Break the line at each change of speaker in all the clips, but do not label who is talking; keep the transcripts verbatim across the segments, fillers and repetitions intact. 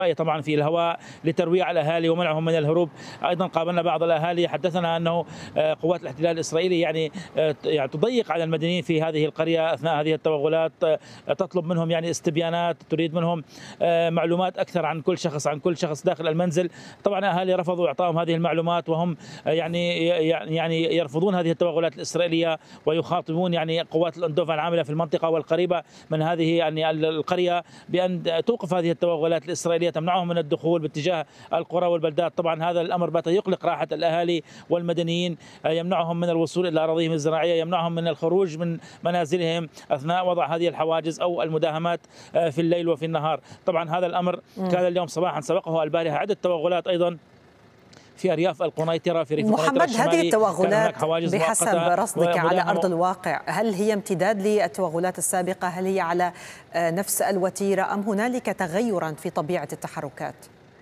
طبعا في الهواء لترويع الاهالي ومنعهم من الهروب. ايضا قابلنا بعض الاهالي حدثنا انه قوات الاحتلال الاسرائيلي يعني يعني تضيق على المدنيين في هذه القريه اثناء هذه التوغلات، تطلب منهم يعني استبيانات، تريد منهم معلومات اكثر عن كل شخص عن كل شخص داخل المنزل. طبعا الاهالي رفضوا اعطائهم هذه المعلومات، وهم يعني يعني يرفضون هذه التوغلات الاسرائيليه ويخاطبون يعني قوات الاندوف العامله في المنطقه والقريبه من هذه يعني القريه بان توقف هذه التوغلات الاسرائيليه تمنعهم من الدخول باتجاه القرى والبلدات. طبعا هذا الامر بات يقلق راحه الاهالي والمدنيين، يمنعهم من الوصول الى اراضيهم الزراعيه، يمنعهم من الخروج من منازلهم اثناء وضع هذه الحواجز او المداهمات في الليل وفي النهار. طبعا هذا الامر كان اليوم صباحا، سبقه البارحه عده توغلات ايضا في ارياف القنيطره في ريف القنيطره الشمالي.
محمد، هذه التوغلات بحسب رصدك على ارض الواقع هل هي امتداد للتوغلات السابقه؟ هل هي على نفس الوتيره ام هنالك تغيرا في طبيعه التحركات؟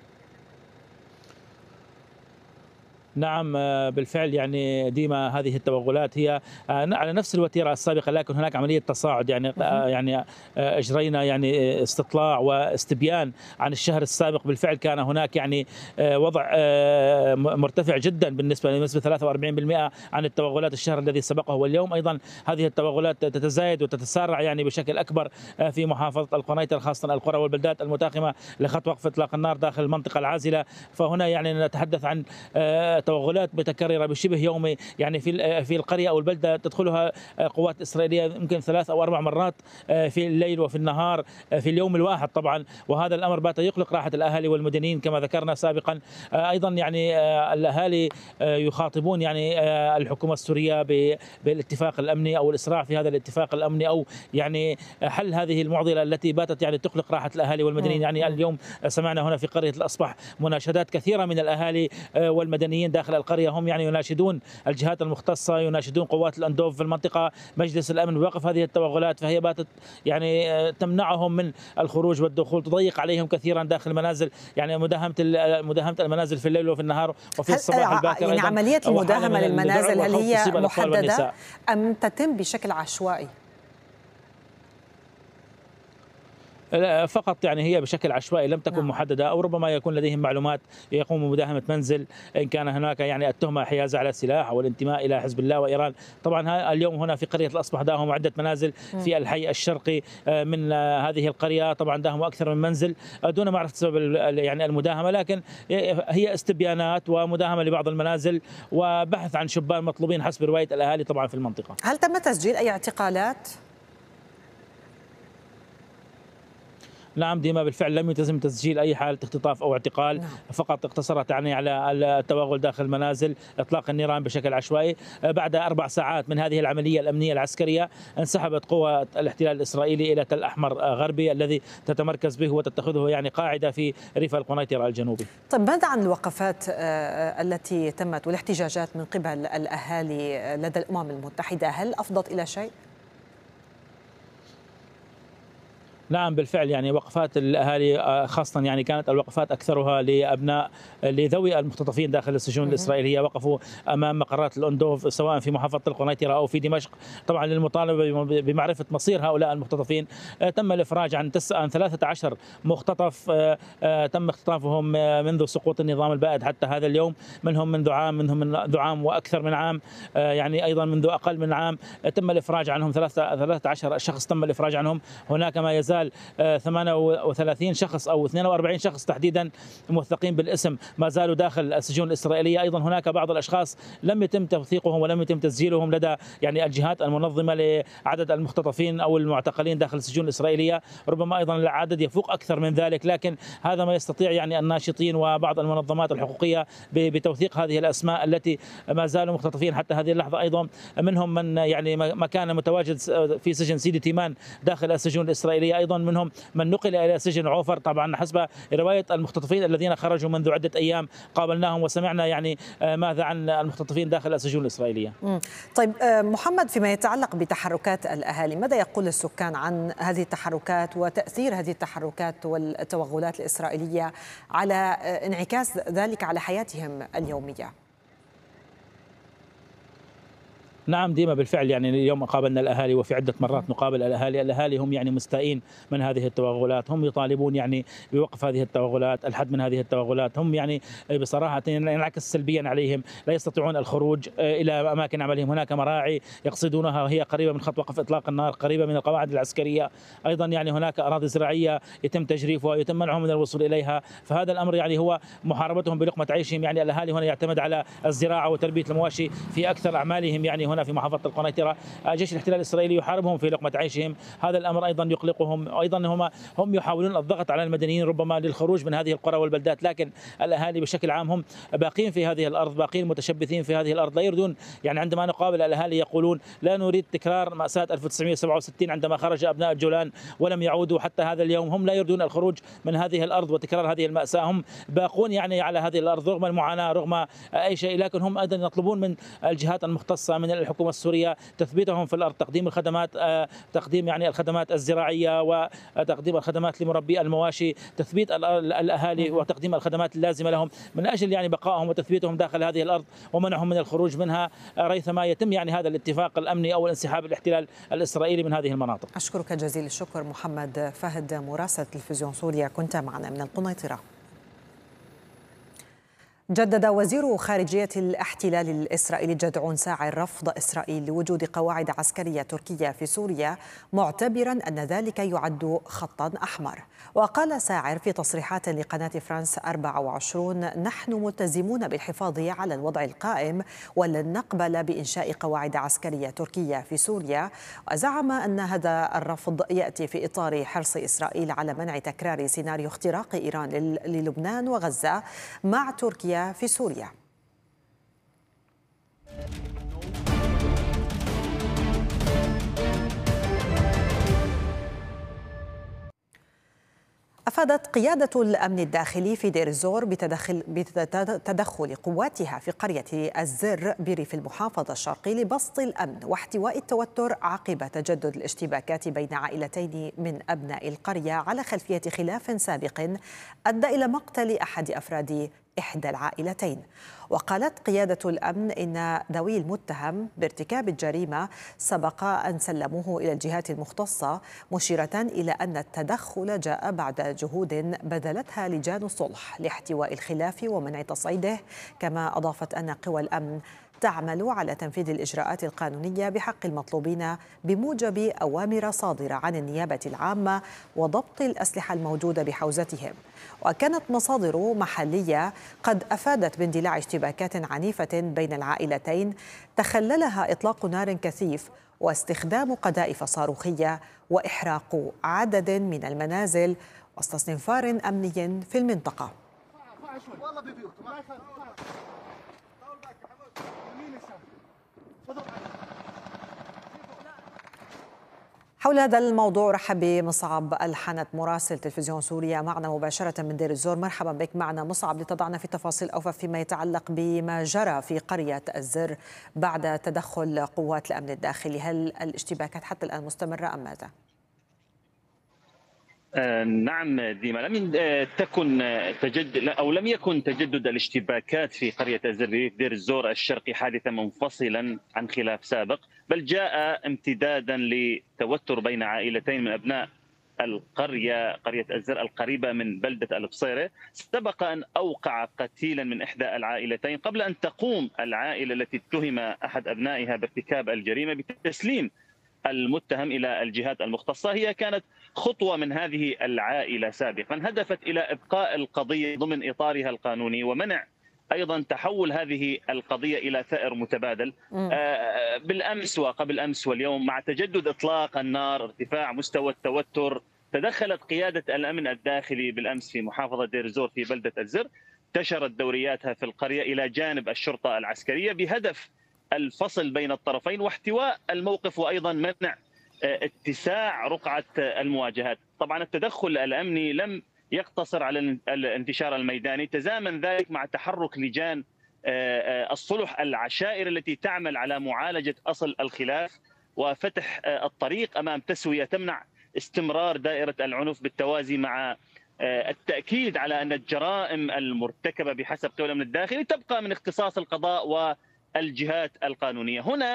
نعم بالفعل، يعني ديما هذه التوغلات هي على نفس الوتيره السابقه، لكن هناك عمليه تصاعد. يعني يعني اجرينا يعني استطلاع واستبيان عن الشهر السابق، بالفعل كان هناك يعني وضع مرتفع جدا بالنسبه لنسبه ثلاثة وأربعين بالمئة عن التوغلات الشهر الذي سبقه، واليوم ايضا هذه التوغلات تتزايد وتتسارع يعني بشكل اكبر في محافظه القنيطره، خاصه القرى والبلدات المتاخمه لخط وقف اطلاق النار داخل المنطقه العازله. فهنا يعني نتحدث عن توغلات متكرره بشبه يومي، يعني في في القريه او البلده تدخلها قوات اسرائيليه يمكن ثلاث او اربع مرات في الليل وفي النهار في اليوم الواحد طبعا. وهذا الامر بات يقلق راحه الاهالي والمدنيين كما ذكرنا سابقا. ايضا يعني الاهالي يخاطبون يعني الحكومه السوريه بالاتفاق الامني او الاسراع في هذا الاتفاق الامني، او يعني حل هذه المعضله التي باتت يعني تقلق راحه الاهالي والمدنيين. يعني اليوم سمعنا هنا في قريه الاصبح مناشدات كثيره من الاهالي والمدنيين داخل القريه، هم يعني يناشدون الجهات المختصه، يناشدون قوات الاندوف في المنطقه، مجلس الامن بوقف هذه التوغلات. فهي باتت يعني تمنعهم من الخروج والدخول، تضيق عليهم كثيرا داخل المنازل، يعني مداهمه مداهمه المنازل في الليل وفي النهار وفي الصباح الباكر.
يعني عمليه المداهمه للمنازل هل هي محدده ام تتم بشكل عشوائي؟
فقط يعني هي بشكل عشوائي، لم تكن محددة، أو ربما يكون لديهم معلومات يقوموا بمداهمة منزل إن كان هناك يعني التهمة حيازة على السلاح أو الانتماء إلى حزب الله وإيران. طبعا اليوم هنا في قرية الأصبح داهم عدة منازل في الحي الشرقي من هذه القرية، طبعا داهم أكثر من منزل دون معرفة سبب يعني المداهمة، لكن هي استبيانات ومداهمة لبعض المنازل وبحث عن شبان مطلوبين حسب رواية الأهالي طبعا في المنطقة.
هل تم تسجيل أي اعتقالات؟
نعم ديما بالفعل لم يتم تسجيل اي حاله اختطاف او اعتقال. نعم. فقط اقتصرت يعني على التوغل داخل المنازل، اطلاق النيران بشكل عشوائي. بعد اربع ساعات من هذه العمليه الامنيه العسكريه انسحبت قوى الاحتلال الاسرائيلي الى تل احمر غربي الذي تتمركز به وتتخذه يعني قاعده في ريف القنيطره الجنوبي.
طيب ماذا عن الوقفات التي تمت والاحتجاجات من قبل الاهالي لدى الامم المتحده؟ هل افضت الى شيء؟
نعم بالفعل، يعني وقفات الاهالي خاصه يعني كانت الوقفات اكثرها لابناء لذوي المختطفين داخل السجون الاسرائيليه، وقفوا امام مقرات الاندوف سواء في محافظه القنيطره او في دمشق طبعا للمطالبه بمعرفه مصير هؤلاء المختطفين. تم الافراج عن عن ثلاثة عشر مختطف تم اختطافهم منذ سقوط النظام البائد حتى هذا اليوم، منهم منذ عام منهم من ذو عام واكثر من عام، يعني ايضا منذ اقل من عام تم الافراج عنهم. ثلاثة عشر شخص تم الافراج عنهم. هناك ما يزال ثمانية وثلاثين شخص او اثنين وأربعين شخص تحديدا موثقين بالاسم ما زالوا داخل السجون الاسرائيليه. ايضا هناك بعض الاشخاص لم يتم توثيقهم ولم يتم تسجيلهم لدى يعني الجهات المنظمه لعدد المختطفين او المعتقلين داخل السجون الاسرائيليه، ربما ايضا العدد يفوق اكثر من ذلك، لكن هذا ما يستطيع يعني الناشطين وبعض المنظمات الحقوقيه بتوثيق هذه الاسماء التي ما زالوا مختطفين حتى هذه اللحظه. ايضا منهم من يعني ما كان متواجد في سجن سيدي تيمان داخل السجون الاسرائيليه، ايضا منهم من نقل الى سجن عوفر طبعا حسب روايه المختطفين الذين خرجوا منذ عده ايام قابلناهم وسمعنا يعني ماذا عن المختطفين داخل السجون الاسرائيليه.
طيب محمد، فيما يتعلق بتحركات الاهالي، ماذا يقول السكان عن هذه التحركات وتاثير هذه التحركات والتوغلات الاسرائيليه على انعكاس ذلك على حياتهم اليوميه؟
نعم ديما بالفعل، يعني اليوم قابلنا الاهالي وفي عده مرات نقابل الاهالي، الاهالي هم يعني مستائين من هذه التوغلات، هم يطالبون يعني بوقف هذه التوغلات، الحد من هذه التوغلات، هم يعني بصراحه ينعكس سلبيا عليهم، لا يستطيعون الخروج الى اماكن عملهم، هناك مراعي يقصدونها وهي قريبه من خط وقف اطلاق النار، قريبه من القواعد العسكريه، ايضا يعني هناك اراضي زراعيه يتم تجريفها ويتم منعهم من الوصول اليها، فهذا الامر يعني هو محاربتهم بلقمه عيشهم، يعني الاهالي هنا يعتمد على الزراعه وتربيه المواشي في اكثر اعمالهم، يعني هنا في محافظة القنيطرة جيش الاحتلال الإسرائيلي يحاربهم في لقمة عيشهم، هذا الأمر أيضا يقلقهم، أيضا هم هم يحاولون الضغط على المدنيين ربما للخروج من هذه القرى والبلدات، لكن الأهالي بشكل عام هم باقين في هذه الأرض، باقين متشبثين في هذه الأرض، لا يريدون، يعني عندما نقابل الأهالي يقولون لا نريد تكرار مأساة ألف وتسعمئة وسبعة وستين عندما خرج أبناء الجولان ولم يعودوا حتى هذا اليوم، هم لا يريدون الخروج من هذه الأرض وتكرار هذه المأساة، هم باقون يعني على هذه الأرض رغم المعاناة رغم أي شيء، لكن هم أيضا يطلبون من الجهات المختصة من الحكومة السورية تثبيتهم في الارض، تقديم الخدمات، تقديم يعني الخدمات الزراعيه وتقديم الخدمات لمربي المواشي، تثبيت الاهالي وتقديم الخدمات اللازمه لهم من اجل يعني بقائهم وتثبيتهم داخل هذه الارض ومنعهم من الخروج منها ريثما يتم يعني هذا الاتفاق الامني او الانسحاب الاحتلال الاسرائيلي من هذه المناطق.
اشكرك جزيل الشكر محمد فهد مراسل تلفزيون سوريا، كنت معنا من القنيطره. جدد وزير خارجية الاحتلال الإسرائيلي جدعون ساعر رفض إسرائيل لوجود قواعد عسكرية تركية في سوريا، معتبرا أن ذلك يعد خطا أحمر. وقال ساعر في تصريحات لقناة فرانس أربعة وعشرين: نحن ملتزمون بالحفاظ على الوضع القائم ولن نقبل بإنشاء قواعد عسكرية تركية في سوريا. وزعم أن هذا الرفض يأتي في إطار حرص إسرائيل على منع تكرار سيناريو اختراق إيران للبنان وغزة مع تركيا في سوريا. أفادت قيادة الأمن الداخلي في دير الزور بتدخل, بتدخل قواتها في قرية الزر بريف المحافظة الشرقي لبسط الأمن واحتواء التوتر عقب تجدد الاشتباكات بين عائلتين من أبناء القرية على خلفية خلاف سابق أدى إلى مقتل أحد أفراد إحدى العائلتين. وقالت قيادة الأمن إن ذوي المتهم بارتكاب الجريمة سبق أن سلموه إلى الجهات المختصة، مشيرة إلى أن التدخل جاء بعد جهود بذلتها لجان الصلح لاحتواء الخلاف ومنع تصعيده. كما أضافت أن قوى الأمن تعمل على تنفيذ الإجراءات القانونية بحق المطلوبين بموجب أوامر صادرة عن النيابة العامة وضبط الأسلحة الموجودة بحوزتهم. وكانت مصادر محلية قد أفادت باندلاع اشتباكات عنيفة بين العائلتين تخللها إطلاق نار كثيف واستخدام قذائف صاروخية وإحراق عدد من المنازل وسط استنفار أمني في المنطقة. حول هذا الموضوع رحب بمصعب الحنت مراسل تلفزيون سوريا معنا مباشرة من دير الزور. مرحبا بك معنا مصعب لتضعنا في تفاصيل أوفى فيما يتعلق بما جرى في قرية الزر بعد تدخل قوات الأمن الداخلي. هل الاشتباكات حتى الآن مستمرة أم ماذا؟
آه نعم ديما، لم تكن تجدد او لم يكن تجدد الاشتباكات في قريه الزر في دير الزور الشرقي حادثا منفصلا عن خلاف سابق، بل جاء امتدادا لتوتر بين عائلتين من ابناء القريه قريه الزر القريبه من بلده البصيره. سبق ان اوقع قتيلا من احدى العائلتين قبل ان تقوم العائله التي اتهم احد ابنائها بارتكاب الجريمه بتسليم المتهم إلى الجهات المختصة. هي كانت خطوة من هذه العائلة سابقا هدفت إلى إبقاء القضية ضمن إطارها القانوني ومنع أيضا تحول هذه القضية إلى ثأر متبادل. آه بالأمس وقبل أمس واليوم مع تجدد إطلاق النار، ارتفاع مستوى التوتر، تدخلت قيادة الأمن الداخلي بالأمس في محافظة دير الزور في بلدة الزر، انتشرت دورياتها في القرية إلى جانب الشرطة العسكرية بهدف الفصل بين الطرفين واحتواء الموقف وأيضا منع اتساع رقعة المواجهات. طبعا التدخل الأمني لم يقتصر على الانتشار الميداني، تزامن ذلك مع تحرك لجان الصلح العشائر التي تعمل على معالجة أصل الخلاف وفتح الطريق أمام تسوية تمنع استمرار دائرة العنف، بالتوازي مع التأكيد على أن الجرائم المرتكبة بحسب قول الأمن الداخلي تبقى من اختصاص القضاء و الجهات القانونية. هنا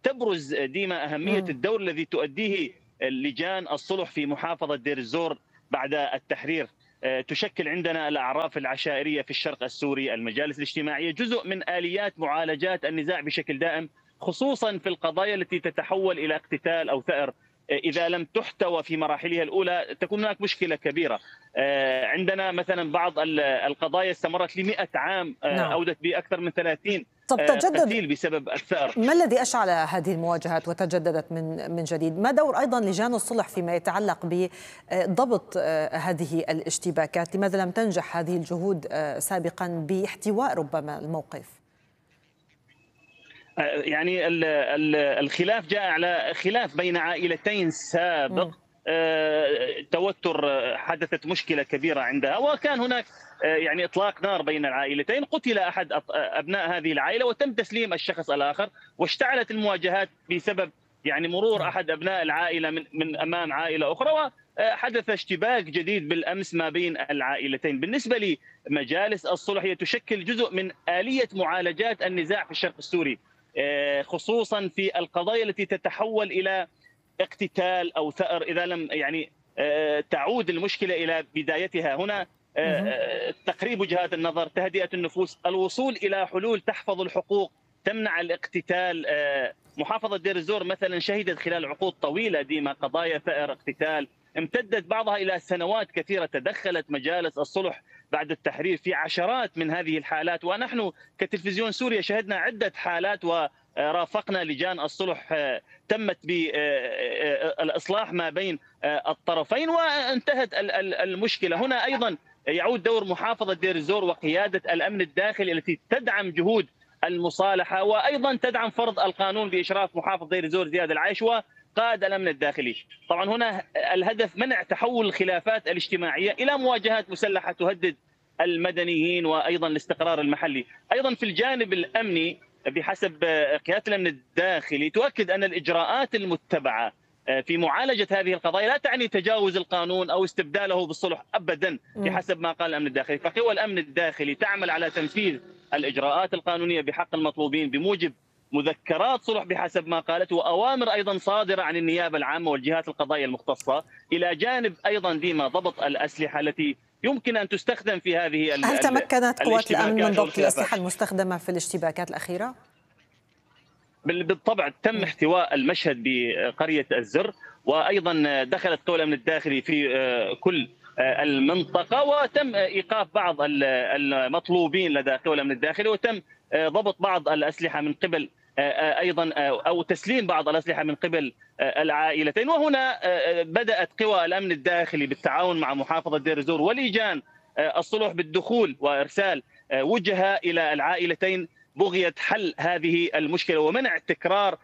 تبرز ديما أهمية الدور الذي تؤديه لجان الصلح في محافظة دير الزور بعد التحرير. تشكل عندنا الأعراف العشائرية في الشرق السوري، المجالس الاجتماعية، جزء من آليات معالجات النزاع بشكل دائم، خصوصا في القضايا التي تتحول إلى اقتتال أو ثأر. إذا لم تحتوى في مراحلها الأولى تكون هناك مشكلة كبيرة. عندنا مثلا بعض القضايا استمرت لمئة عام، نعم. أودت بأكثر من ثلاثين قتيل بسبب الثأر.
ما الذي أشعل هذه المواجهات وتجددت من من جديد؟ ما دور أيضا لجان الصلح فيما يتعلق بضبط هذه الاشتباكات؟ لماذا لم تنجح هذه الجهود سابقا باحتواء ربما الموقف؟
يعني الخلاف جاء على خلاف بين عائلتين سابق، توتر، حدثت مشكلة كبيرة عندها، وكان هناك يعني إطلاق نار بين العائلتين، قتل أحد أبناء هذه العائلة وتم تسليم الشخص الآخر، واشتعلت المواجهات بسبب يعني مرور أحد أبناء العائلة من من أمام عائلة أخرى، وحدث اشتباك جديد بالأمس ما بين العائلتين. بالنسبة لمجالس الصلح هي تشكل جزء من آلية معالجات النزاع في الشرق السوري، خصوصا في القضايا التي تتحول إلى اقتتال أو ثأر إذا لم يعني تعود المشكلة إلى بدايتها. هنا تقريب وجهات النظر، تهدئة النفوس، الوصول إلى حلول تحفظ الحقوق، تمنع الاقتتال. محافظة دير الزور مثلا شهدت خلال عقود طويلة ديما قضايا ثأر، اقتتال، امتدت بعضها إلى سنوات كثيرة. تدخلت مجالس الصلح بعد التحرير في عشرات من هذه الحالات، ونحن كتلفزيون سوريا شهدنا عدة حالات ورافقنا لجان الصلح تمت بالإصلاح ما بين الطرفين وانتهت المشكلة. هنا أيضا يعود دور محافظة دير الزور وقيادة الأمن الداخلي التي تدعم جهود المصالحة وأيضا تدعم فرض القانون بإشراف محافظ دير الزور زياد العيش وقائد الأمن الداخلي. طبعا هنا الهدف منع تحول الخلافات الاجتماعية إلى مواجهات مسلحة تهدد المدنيين وأيضا الاستقرار المحلي. أيضا في الجانب الأمني بحسب قيادة الأمن الداخلي تؤكد أن الإجراءات المتبعة في معالجة هذه القضايا لا تعني تجاوز القانون أو استبداله بالصلح أبدا بحسب ما قال الأمن الداخلي، فقوى الأمن الداخلي تعمل على تنفيذ الإجراءات القانونية بحق المطلوبين بموجب مذكرات صلح بحسب ما قالت، وأوامر أيضا صادرة عن النيابة العامة والجهات القضائية المختصة، إلى جانب أيضا ديما ضبط الأسلحة التي يمكن أن تستخدم في هذه.
هل تمكنت قوات الأمن من ضبط الأسلحة المستخدمة في الاشتباكات الأخيرة؟
بالطبع تم احتواء المشهد بقرية الزر، وأيضا دخلت قوى الأمن الداخلي في كل المنطقة، وتم إيقاف بعض المطلوبين لدى قوى الأمن الداخلي، وتم ضبط بعض الأسلحة من قبل أيضا أو تسليم بعض الأسلحة من قبل العائلتين. وهنا بدأت قوى الأمن الداخلي بالتعاون مع محافظة دير الزور ولجان الصلح بالدخول وإرسال وجهة إلى العائلتين بغية حل هذه المشكلة ومنع تكرار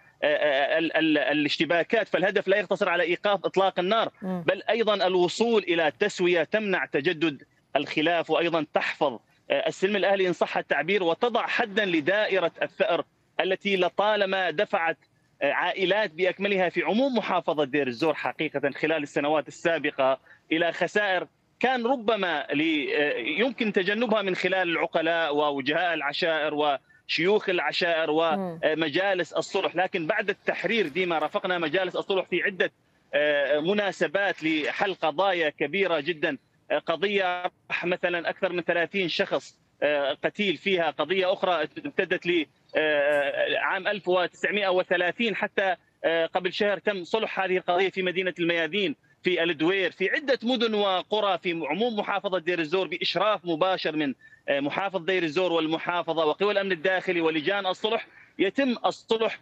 الاشتباكات. فالهدف لا يقتصر على إيقاف إطلاق النار بل أيضا الوصول إلى تسوية تمنع تجدد الخلاف وأيضا تحفظ السلم الأهلي إن صح التعبير، وتضع حدا لدائرة الثأر التي لطالما دفعت عائلات بأكملها في عموم محافظة دير الزور حقيقة خلال السنوات السابقة إلى خسائر كان ربما يمكن تجنبها من خلال العقلاء ووجهاء العشائر وشيوخ العشائر ومجالس الصلح. لكن بعد التحرير ديما رافقنا مجالس الصلح في عدة مناسبات لحل قضايا كبيرة جدا، قضية مثلا أكثر من ثلاثين شخص قتيل فيها، قضية أخرى امتدت لعام ألف وتسعمئة وثلاثين حتى قبل شهر تم صلح هذه القضية في مدينة الميادين، في الدوير، في عدة مدن وقرى في عموم محافظة دير الزور بإشراف مباشر من محافظ دير الزور والمحافظة وقوى الأمن الداخلي ولجان الصلح. يتم الصلح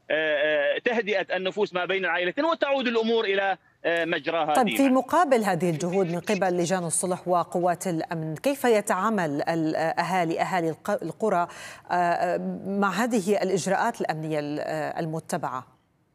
بتهدئة النفوس ما بين العائلتين وتعود الأمور إلى مجراها.
طيب في مقابل هذه الجهود من قبل لجان الصلح وقوات الأمن، كيف يتعامل الأهالي أهالي القرى مع هذه الإجراءات الأمنية المتبعة؟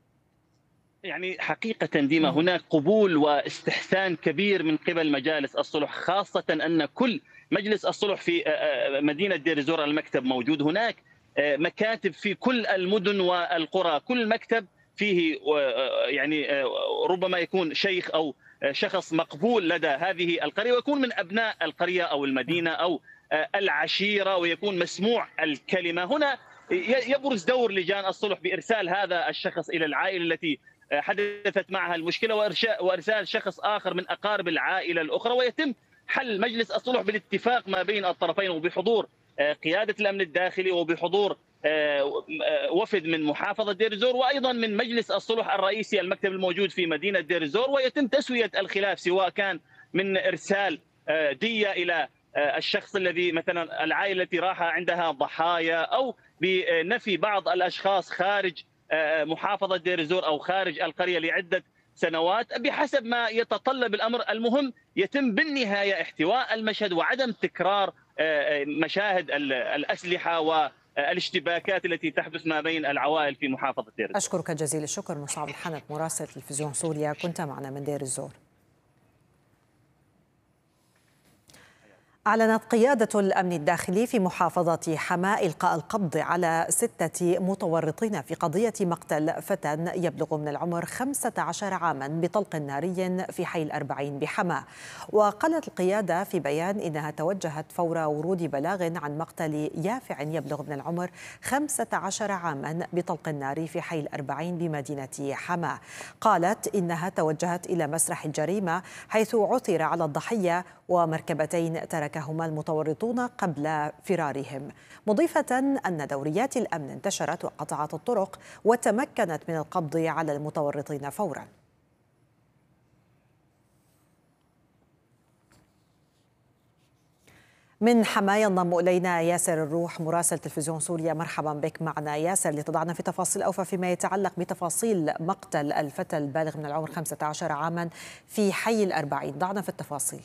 يعني حقيقة ديما هناك قبول واستحسان كبير من قبل مجالس الصلح، خاصة أن كل مجلس الصلح في مدينة دير الزور المكتب موجود، هناك مكاتب في كل المدن والقرى، كل مكتب فيه يعني ربما يكون شيخ أو شخص مقبول لدى هذه القرية ويكون من أبناء القرية أو المدينة أو العشيرة ويكون مسموع الكلمة. هنا يبرز دور لجان الصلح بإرسال هذا الشخص إلى العائلة التي حدثت معها المشكلة، وإرسال شخص آخر من أقارب العائلة الأخرى، ويتم حل مجلس الصلح بالاتفاق ما بين الطرفين وبحضور قيادة الأمن الداخلي وبحضور وفد من محافظة دير الزور وأيضا من مجلس الصلح الرئيسي المكتب الموجود في مدينة دير الزور، ويتم تسوية الخلاف سواء كان من إرسال دية إلى الشخص الذي مثلا العائلة التي راح عندها ضحايا، أو بنفي بعض الأشخاص خارج محافظة دير الزور أو خارج القرية لعدة سنوات بحسب ما يتطلب الأمر. المهم يتم بالنهاية احتواء المشهد وعدم تكرار مشاهد الأسلحة والاشتباكات التي تحدث ما بين العوائل في محافظة دير الزور.
أشكرك جزيل الشكر مصعب الحنك مراسل تلفزيون سوريا، كنت معنا من دير الزور. أعلنت قيادة الأمن الداخلي في محافظة حماة إلقاء القبض على ستة متورطين في قضية مقتل فتى يبلغ من العمر خمسة عشر عاما بطلق ناري في حي الأربعين بحماة. وقالت القيادة في بيان إنها توجهت فور ورود بلاغ عن مقتل يافع يبلغ من العمر خمسة عشر عاما بطلق النار في حي الأربعين بمدينة حماة. قالت إنها توجهت إلى مسرح الجريمة حيث عثر على الضحية ومركبتين تركهما المتورطون قبل فرارهم، مضيفة أن دوريات الأمن انتشرت وقطعت الطرق وتمكنت من القبض على المتورطين فورا. من حماة ينضم إلينا ياسر الروح مراسل تلفزيون سوريا. مرحبا بك معنا ياسر لتضعنا في تفاصيل أوفى فيما يتعلق بتفاصيل مقتل الفتى البالغ من العمر خمسة عشر عاما في حي الأربعين. ضعنا في التفاصيل.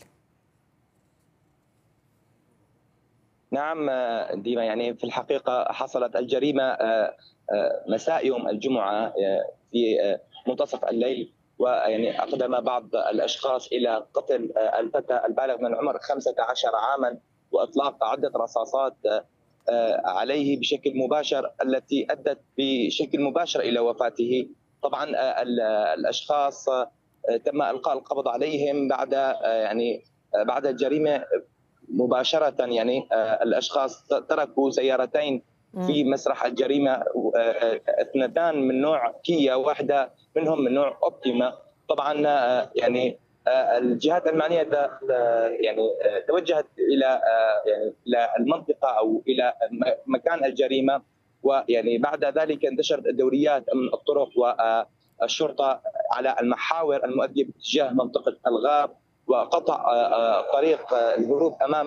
نعم ديما، يعني في الحقيقة حصلت الجريمة مساء يوم الجمعة في منتصف الليل، ويعني أقدم بعض الأشخاص إلى قتل الفتى البالغ من العمر خمسة عشر عاما وإطلاق عدة رصاصات عليه بشكل مباشر التي أدت بشكل مباشر إلى وفاته. طبعا الأشخاص تم إلقاء القبض عليهم بعد يعني بعد الجريمة مباشرة. يعني الأشخاص تركوا سيارتين في مسرح الجريمة، اثنتان من نوع كيا، واحدة منهم من نوع أوبتيما. طبعا يعني الجهات المعنية يعني توجهت إلى يعني إلى المنطقة أو إلى مكان الجريمة، ويعني بعد ذلك انتشرت الدوريات من الطرق والشرطة على المحاور المؤدية باتجاه منطقة الغاب وقطع طريق الهروب امام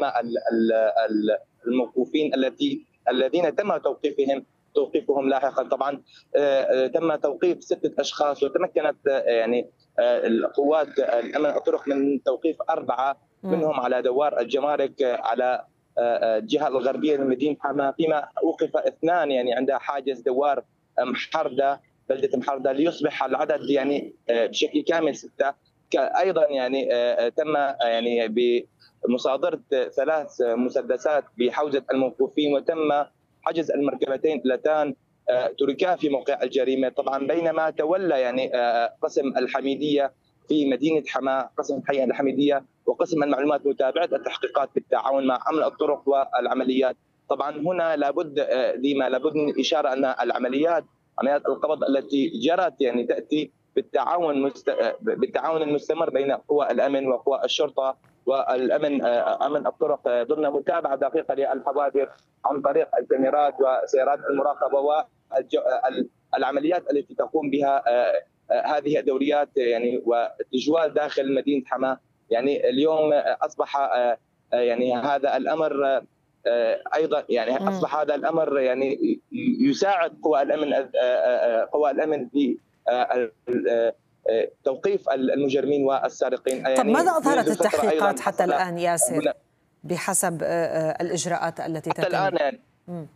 الموقوفين التي الذين تم توقيفهم توقيفهم لاحقا. طبعا تم توقيف ستة اشخاص، وتمكنت يعني القوات الامن الطرق من توقيف اربعه منهم على دوار الجمارك على الجهه الغربيه من مدينه حماة، فيما اوقف اثنان يعني عند حاجز دوار محردة بلده محردة، ليصبح العدد يعني بشكل كامل سته. ايضا يعني تم يعني بمصادره ثلاث مسدسات بحوزه الموقوفين، وتم حجز المركبتين اللتان تركا في موقع الجريمه. طبعا بينما تولى يعني قسم الحميديه في مدينه حماة، قسم حي الحميديه وقسم المعلومات متابعه التحقيقات بالتعاون مع امن الطرق والعمليات. طبعا هنا لابد ديما لابد من الاشاره ان العمليات عمليات القبض التي جرت يعني تاتي بالتعاون مست... بالتعاون المستمر بين قوى الامن وقوى الشرطه والامن امن الطرق ضمن متابعه دقيقه للحوادث عن طريق الكاميرات وسيارات المراقبه والعمليات التي تقوم بها هذه الدوريات يعني وتجوال داخل مدينه حماة. يعني اليوم اصبح يعني هذا الامر ايضا يعني اصبح هذا الامر يعني يساعد قوى الامن قوى الامن في توقيف المجرمين والسارقين.
طب يعني ماذا أظهرت التحقيقات حتى الآن ياسر بحسب الإجراءات التي
حتى تتم؟ الآن يعني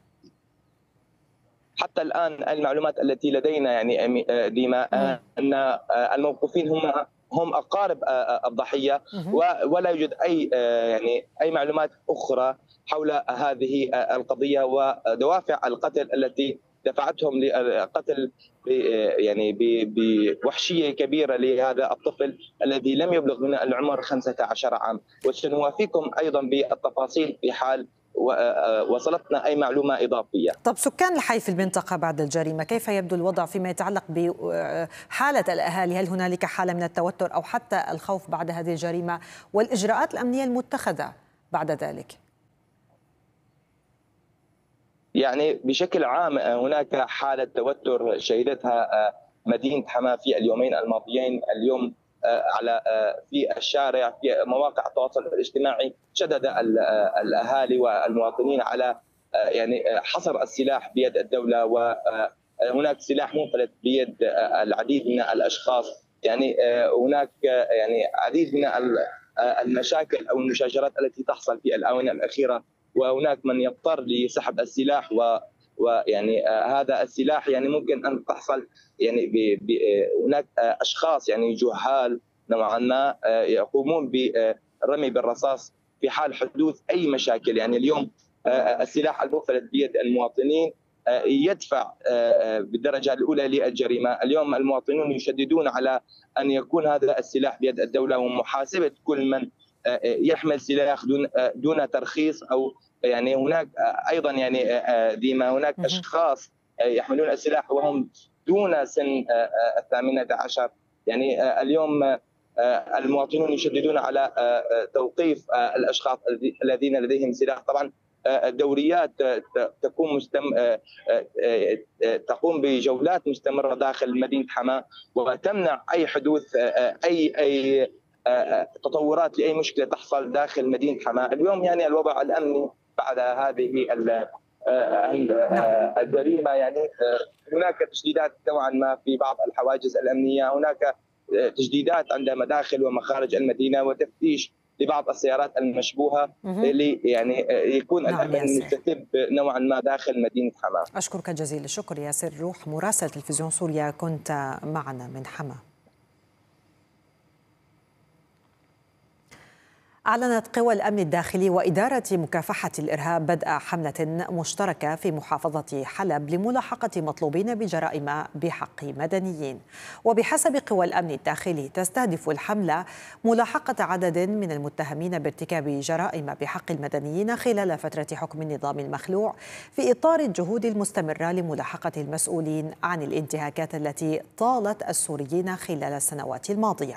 حتى الآن المعلومات التي لدينا يعني ديما أن الموقوفين هم هم أقارب الضحية، ولا يوجد أي يعني أي معلومات أخرى حول هذه القضية ودوافع القتل التي دفعتهم للقتل يعني بوحشيه كبيره لهذا الطفل الذي لم يبلغ من العمر خمسة عشر عام. وسنوافيكم ايضا بالتفاصيل في حال وصلتنا أي معلومة إضافية.
طب سكان الحي في المنطقة بعد الجريمة كيف يبدو الوضع فيما يتعلق بحالة الأهالي؟ هل هنالك حالة من التوتر أو حتى الخوف بعد هذه الجريمة والإجراءات الأمنية المتخذة بعد ذلك؟
يعني بشكل عام هناك حالة توتر شهدتها مدينة حماة في اليومين الماضيين. اليوم على في الشارع في مواقع التواصل الاجتماعي شدد الاهالي والمواطنين على يعني حصر السلاح بيد الدوله، وهناك سلاح منفلت بيد العديد من الاشخاص. يعني هناك يعني عديد من المشاكل او المشاجرات التي تحصل في الاونه الاخيره، وهناك من يضطر لسحب السلاح و ويعني هذا السلاح يعني ممكن ان تحصل يعني ب ب هناك اشخاص يعني جهال نوعا ما يقومون بالرمي بالرصاص في حال حدوث اي مشاكل. يعني اليوم السلاح المنفلت بيد المواطنين يدفع بالدرجه الاولى للجريمه. اليوم المواطنون يشددون على ان يكون هذا السلاح بيد الدوله ومحاسبه كل من يحمل سلاح دون دون ترخيص، او يعني هناك ايضا يعني ديما هناك اشخاص يحملون السلاح وهم دون سن الثامنة عشر. يعني اليوم المواطنون يشددون على توقيف الاشخاص الذين لديهم سلاح. طبعا الدوريات تقوم مستم... تقوم بجولات مستمره داخل مدينه حماة وتمنع اي حدوث اي اي تطورات لاي مشكله تحصل داخل مدينه حماة. اليوم يعني الوضع الامني بعد هذه الجريمه يعني هناك تشديدات نوعا ما في بعض الحواجز الامنيه، هناك تجديدات عند مداخل ومخارج المدينه وتفتيش لبعض السيارات المشبوهه اللي يعني يكون
نعم
الامن مستتب نوعا ما داخل مدينه حماة.
اشكرك جزيل الشكر ياسر روح مراسل تلفزيون سوريا، كنت معنا من حماة. أعلنت قوى الأمن الداخلي وإدارة مكافحة الإرهاب بدء حملة مشتركة في محافظة حلب لملاحقة مطلوبين بجرائم بحق مدنيين. وبحسب قوى الأمن الداخلي تستهدف الحملة ملاحقة عدد من المتهمين بارتكاب جرائم بحق المدنيين خلال فترة حكم النظام المخلوع في إطار الجهود المستمرة لملاحقة المسؤولين عن الانتهاكات التي طالت السوريين خلال السنوات الماضية.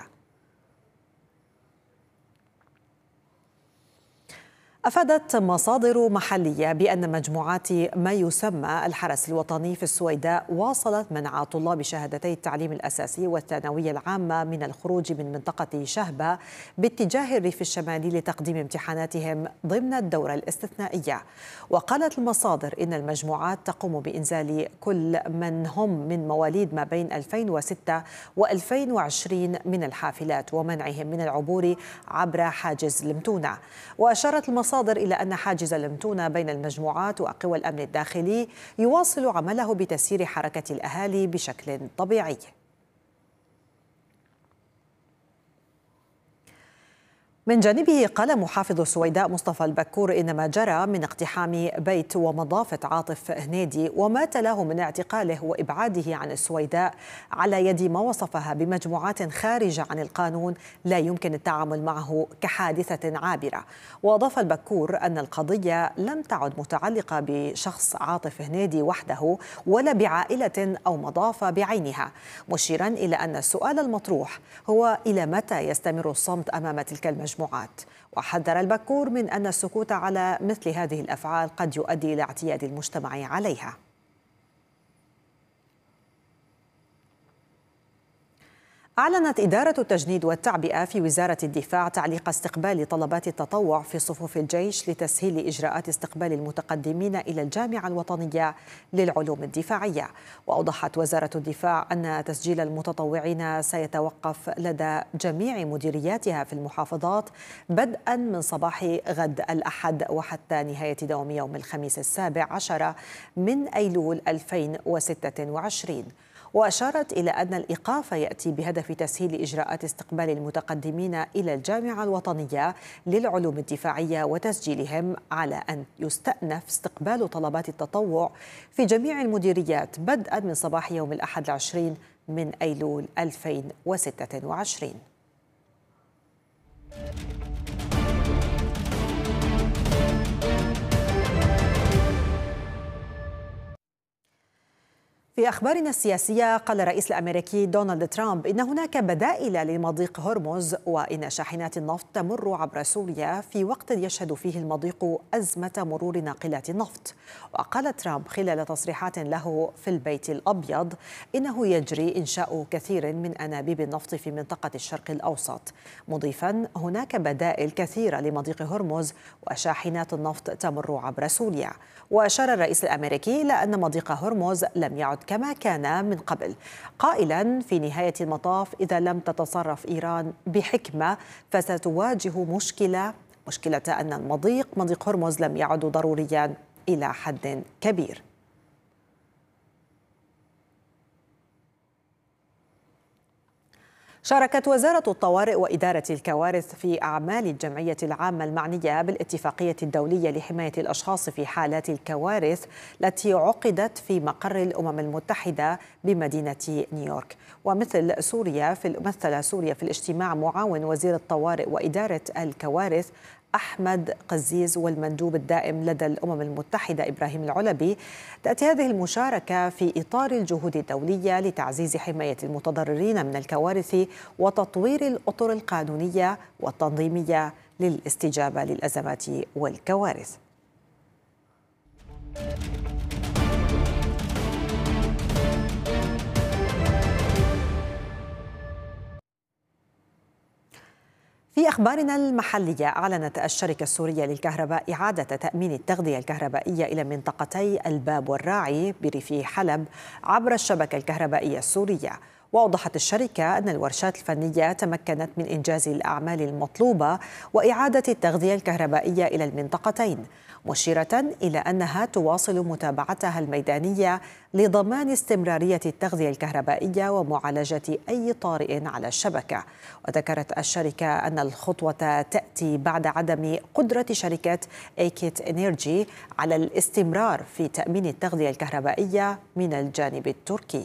أفادت مصادر محلية بأن مجموعات ما يسمى الحرس الوطني في السويداء واصلت منع طلاب شهادتي التعليم الأساسي والثانوية العامة من الخروج من منطقة شهبة باتجاه الريف الشمالي لتقديم امتحاناتهم ضمن الدورة الاستثنائية. وقالت المصادر إن المجموعات تقوم بإنزال كل من هم من مواليد ما بين ألفين وستة وألفين وعشرين من الحافلات ومنعهم من العبور عبر حاجز المتونة. وأشارت المصادر صادر إلى أن حاجز المتونة بين المجموعات وقوى الأمن الداخلي يواصل عمله بتسيير حركة الأهالي بشكل طبيعي. من جانبه قال محافظ السويداء مصطفى البكور إن ما جرى من اقتحام بيت ومضافة عاطف هنيدي وما تلاه من اعتقاله وإبعاده عن السويداء على يد ما وصفها بمجموعات خارجة عن القانون لا يمكن التعامل معه كحادثة عابرة. وأضاف البكور أن القضية لم تعد متعلقة بشخص عاطف هنيدي وحده ولا بعائلة أو مضافة بعينها، مشيرا إلى أن السؤال المطروح هو إلى متى يستمر الصمت أمام تلك المجموعات. وحذر البكور من أن السكوت على مثل هذه الأفعال قد يؤدي إلى اعتياد المجتمع عليها. أعلنت إدارة التجنيد والتعبئة في وزارة الدفاع تعليق استقبال طلبات التطوع في صفوف الجيش لتسهيل إجراءات استقبال المتقدمين إلى الجامعة الوطنية للعلوم الدفاعية. وأوضحت وزارة الدفاع أن تسجيل المتطوعين سيتوقف لدى جميع مديرياتها في المحافظات بدءا من صباح غد الأحد وحتى نهاية دوام يوم الخميس السابع عشر من أيلول ألفين وستة وعشرين. وأشارت إلى أن الإيقاف يأتي بهدف تسهيل إجراءات استقبال المتقدمين إلى الجامعة الوطنية للعلوم الدفاعية وتسجيلهم، على أن يستأنف استقبال طلبات التطوع في جميع المديريات بدءا من صباح يوم الأحد العشرين من أيلول ألفين وستة وعشرين. في أخبارنا السياسية، قال الرئيس الأمريكي دونالد ترامب إن هناك بدائل لمضيق هرمز، وإن شاحنات النفط تمر عبر سوريا في وقت يشهد فيه المضيق أزمة مرور ناقلات النفط. وقال ترامب خلال تصريحات له في البيت الأبيض إنه يجري إنشاء كثير من أنابيب النفط في منطقة الشرق الأوسط، مضيفا هناك بدائل كثيرة لمضيق هرمز وشاحنات النفط تمر عبر سوريا. وأشار الرئيس الأمريكي إلى أن مضيق هرمز لم يعد كما كان من قبل، قائلا في نهاية المطاف إذا لم تتصرف إيران بحكمة فستواجه مشكلة مشكلة أن المضيق مضيق هرمز لم يعد ضروريا إلى حد كبير. شاركت وزارة الطوارئ وإدارة الكوارث في أعمال الجمعية العامة المعنية بالاتفاقية الدولية لحماية الأشخاص في حالات الكوارث التي عقدت في مقر الأمم المتحدة بمدينة نيويورك. ومثل سوريا في مثل سوريا في الاجتماع معاون وزير الطوارئ وإدارة الكوارث أحمد قزيز والمندوب الدائم لدى الأمم المتحدة إبراهيم العلبي. تأتي هذه المشاركة في إطار الجهود الدولية لتعزيز حماية المتضررين من الكوارث وتطوير الأطر القانونية والتنظيمية للاستجابة للأزمات والكوارث. في أخبارنا المحلية، أعلنت الشركة السورية للكهرباء إعادة تأمين التغذية الكهربائية إلى منطقتي الباب والراعي بريف حلب عبر الشبكة الكهربائية السورية. وأوضحت الشركة أن الورشات الفنية تمكنت من إنجاز الأعمال المطلوبة وإعادة التغذية الكهربائية إلى المنطقتين، مشيرة إلى أنها تواصل متابعتها الميدانية لضمان استمرارية التغذية الكهربائية ومعالجة أي طارئ على الشبكة. وذكرت الشركة أن الخطوة تأتي بعد عدم قدرة شركة ايكيت انرجي على الاستمرار في تأمين التغذية الكهربائية من الجانب التركي.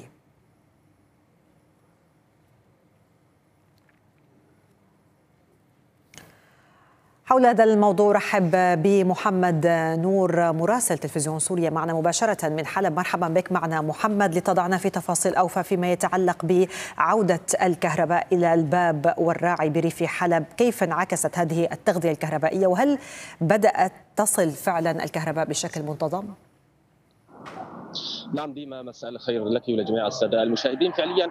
حول هذا الموضوع رحب بمحمد نور مراسل تلفزيون سوريا معنا مباشرة من حلب. مرحبا بك معنا محمد لتضعنا في تفاصيل أوفى فيما يتعلق بعودة الكهرباء إلى الباب والراعي بريف حلب. كيف انعكست هذه التغذية الكهربائية وهل بدأت تصل فعلا الكهرباء بشكل منتظم؟
نعم ديما، مساء الخير لك ولجميع السادة المشاهدين. فعليا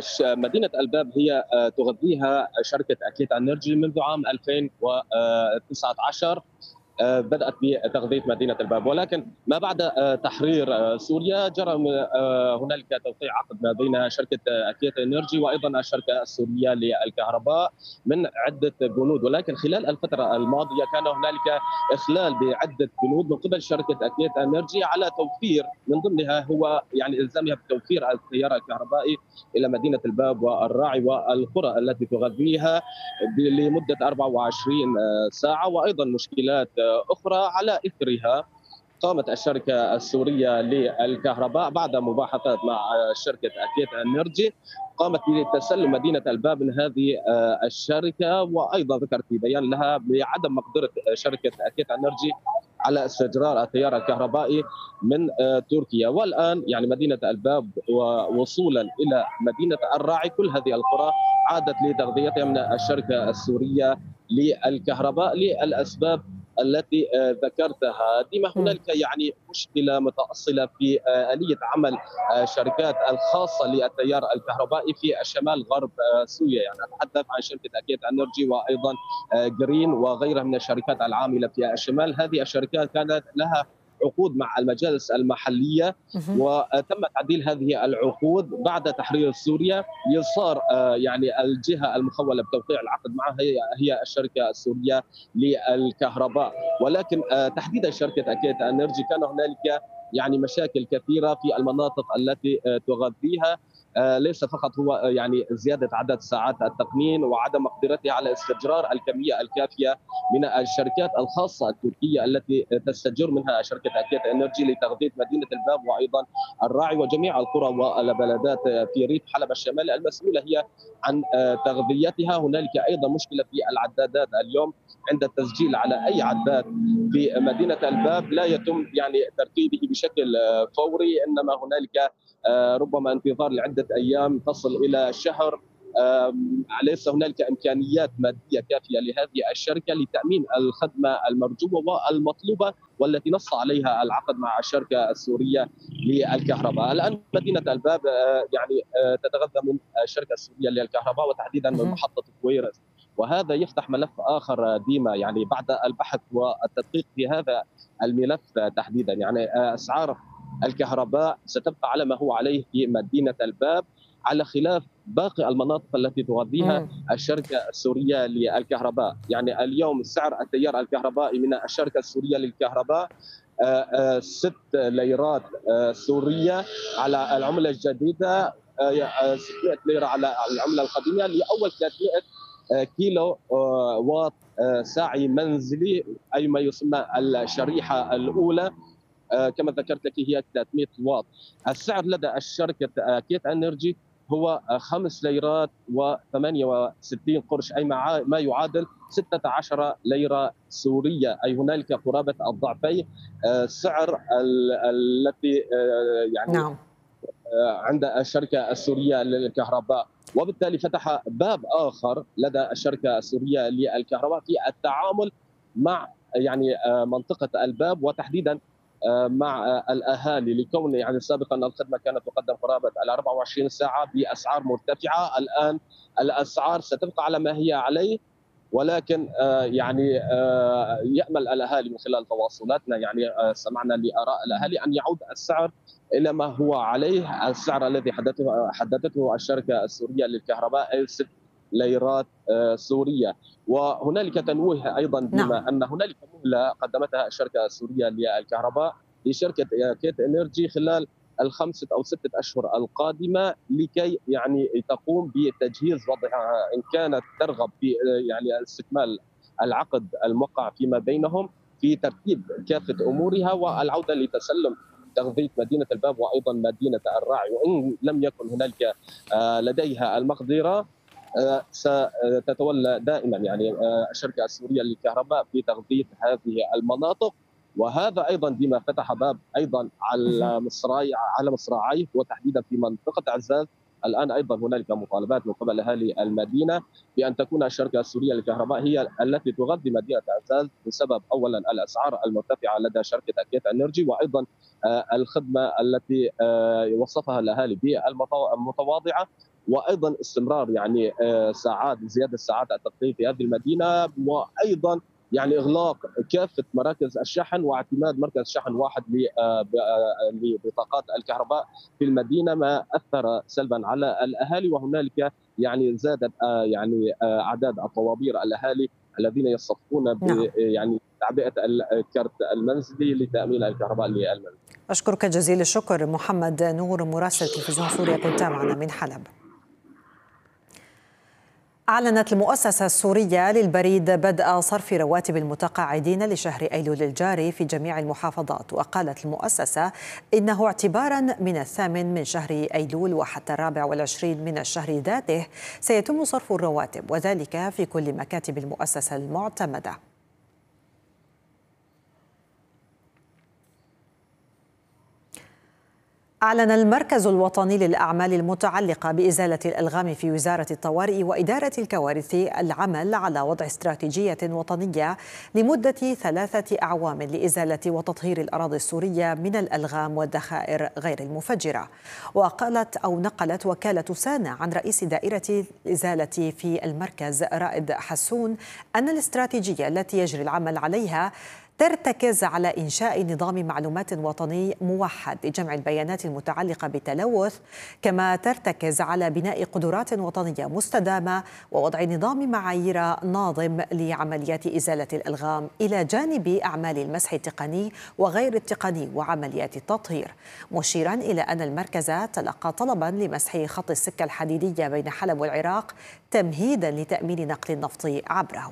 مدينة الباب هي تغذيها شركة أكيت انرجي منذ عام ألفين وتسعة عشر، بدأت بتغذية مدينة الباب، ولكن ما بعد تحرير سوريا جرى هنالك توقيع عقد ما بين شركة أكيت انرجي وأيضا الشركة السورية للكهرباء من عدة بنود، ولكن خلال الفترة الماضية كان هنالك إخلال بعدة بنود من قبل شركة أكيت انرجي على توفير، من ضمنها هو يعني إلزامها بتوفير التيار الكهربائي إلى مدينة الباب والراعي والقرى التي تغذيها لمدة أربعة وعشرين ساعة، وأيضا مشكلات أخرى. على إثرها قامت الشركة السورية للكهرباء بعد مباحثات مع شركة أكيت انرجي قامت بتسلم مدينة الباب من هذه الشركة، وأيضا ذكرت في بيان لها بعدم مقدرة شركة أكيت انرجي على استجرار التيار الكهربائي من تركيا. والآن يعني مدينة الباب ووصولا إلى مدينة الراعي كل هذه القرى عادت لتغذيتها من الشركة السورية للكهرباء للأسباب التي ذكرتها. ديما هنالك يعني مشكلة متأصلة في آلية عمل الشركات الخاصة للتيار الكهربائي في الشمال غرب سوريا، يعني أتحدث عن شركة أكيت انرجي وأيضا جرين وغيرها من الشركات العاملة في الشمال. هذه الشركات كانت لها عقود مع المجالس المحلية وتم تعديل هذه العقود بعد تحرير سوريا، يصار يعني الجهة المخولة بتوقيع العقد معها هي هي الشركة السورية للكهرباء، ولكن تحديدا شركة أكيت انرجي كان هنالك يعني مشاكل كثيرة في المناطق التي تغذيها، ليس فقط هو يعني زيادة عدد ساعات التقنين وعدم مقدرتها على استجرار الكمية الكافية من الشركات الخاصة التركية التي تستجر منها شركة أكيت انرجي لتغذية مدينة الباب وأيضا الراعي وجميع القرى والبلدات في ريف حلب الشمالي المسؤولة هي عن تغذيتها. هنالك أيضا مشكلة في العدادات، اليوم عند التسجيل على أي عداد في مدينة الباب لا يتم يعني تركيبه بشكل فوري، انما هنالك ربما انتظار لعده ايام تصل الى شهر. ليس هنالك امكانيات ماديه كافيه لهذه الشركه لتامين الخدمه المرجوه والمطلوبه والتي نص عليها العقد مع الشركه السوريه للكهرباء. الان مدينه الباب يعني تتغذى من الشركه السوريه للكهرباء وتحديدا من محطه كويرس، وهذا يفتح ملف اخر ديما يعني بعد البحث والتدقيق في هذا الملف تحديدا. يعني اسعار الكهرباء ستبقى على ما هو عليه في مدينه الباب على خلاف باقي المناطق التي تغذيها مم. الشركه السوريه للكهرباء. يعني اليوم سعر التيار الكهربائي من الشركه السوريه للكهرباء ست ليرات سوريه على العمله الجديده، ستمائة ليره على العمله القديمه لاول ثلاثمائة كيلو واط ساعي منزلي، اي ما يسمى الشريحه الاولى كما ذكرت لك هي ثلاثمائة واط. السعر لدى الشركه كيت انرجي هو خمس ليرات وثمانية وستين قرش، اي ما يعادل ستة عشر ليره سوريه، اي هنالك قرابه الضعفين السعر التي يعني نعم. عند الشركه السوريه للكهرباء، وبالتالي فتح باب اخر لدى الشركه السوريه للكهرباء في التعامل مع يعني منطقه الباب وتحديدا مع الاهالي، لكون يعني سابقا الخدمه كانت تقدم قرابه أربعة وعشرين ساعه باسعار مرتفعه. الان الاسعار ستبقى على ما هي عليه، ولكن يعني يامل الاهالي من خلال تواصلاتنا يعني سمعنا لاراء الاهالي ان يعود السعر الى ما هو عليه، السعر الذي حددته حددته الشركه السوريه للكهرباء اي ست ليرات سوريه. وهنالك تنويه ايضا بما ان هنالك مهله قدمتها الشركه السوريه للكهرباء لشركه كيت انرجي خلال الخمسه او سته اشهر القادمه لكي يعني تقوم بتجهيز وضعها ان كانت ترغب في يعني استكمال العقد الموقع فيما بينهم في ترتيب كافه امورها والعوده لتسلم تغذيه مدينه الباب وايضا مدينه الراعي، وان لم يكن هنالك لديها المقدره ستتولى دائما يعني الشركه السوريه للكهرباء في تغذيه هذه المناطق. وهذا ايضا بما فتح باب ايضا على مصراعي على مصراعيه وتحديدا في منطقه عزاز. الان ايضا هنالك مطالبات من قبل اهالي المدينه بان تكون الشركه السوريه للكهرباء هي التي تغذي مدينه عزاز بسبب اولا الاسعار المرتفعه لدى شركه كيت انرجي، وايضا الخدمه التي وصفها الاهالي بالمتواضعه، وايضا استمرار يعني ساعات زياده ساعات التغطيه في هذه المدينه، وايضا يعني اغلاق كافه مراكز الشحن واعتماد مركز شحن واحد لبطاقات الكهرباء في المدينه، ما اثر سلبا على الاهالي. وهنالك يعني زادت يعني اعداد الطوابير الاهالي الذين يصفقون ب يعني تعبئه الكرت المنزلي لتامين الكهرباء للمنزل.
اشكرك جزيل الشكر محمد نور مراسل تلفزيون سوريا، كنت معنا من حلب. أعلنت المؤسسة السورية للبريد بدء صرف رواتب المتقاعدين لشهر أيلول الجاري في جميع المحافظات، وقالت المؤسسة إنه اعتبارا من الثامن من شهر أيلول وحتى الرابع والعشرين من الشهر ذاته سيتم صرف الرواتب، وذلك في كل مكاتب المؤسسة المعتمدة. أعلن المركز الوطني للأعمال المتعلقة بإزالة الألغام في وزارة الطوارئ وإدارة الكوارث العمل على وضع استراتيجية وطنية لمدة ثلاثة أعوام لإزالة وتطهير الأراضي السورية من الألغام والذخائر غير المفجرة. وقالت أو نقلت وكالة سانا عن رئيس دائرة الإزالة في المركز رائد حسون أن الاستراتيجية التي يجري العمل عليها ترتكز على إنشاء نظام معلومات وطني موحد لجمع البيانات المتعلقة بالتلوث، كما ترتكز على بناء قدرات وطنية مستدامة ووضع نظام معايير ناظم لعمليات إزالة الألغام إلى جانب أعمال المسح التقني وغير التقني وعمليات التطهير، مشيرا إلى أن المركز تلقى طلبا لمسح خط السكة الحديدية بين حلب والعراق تمهيدا لتأمين نقل النفط عبره.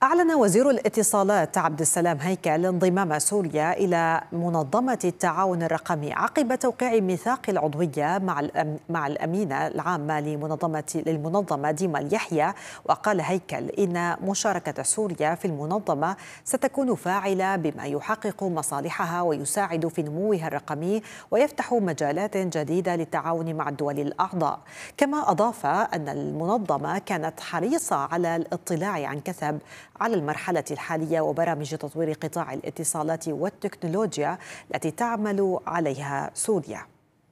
أعلن وزير الاتصالات عبد السلام هيكل انضمام سوريا إلى منظمة التعاون الرقمي عقب توقيع ميثاق العضوية مع مع الأمينة العامة لمنظمة للمنظمة ديما اليحيى. وقال هيكل إن مشاركة سوريا في المنظمة ستكون فاعلة بما يحقق مصالحها ويساعد في نموها الرقمي ويفتح مجالات جديدة للتعاون مع الدول الأعضاء. كما أضاف أن المنظمة كانت حريصة على الاطلاع عن كثب على المرحلة الحالية وبرامج تطوير قطاع الاتصالات والتكنولوجيا التي تعمل عليها سوريا.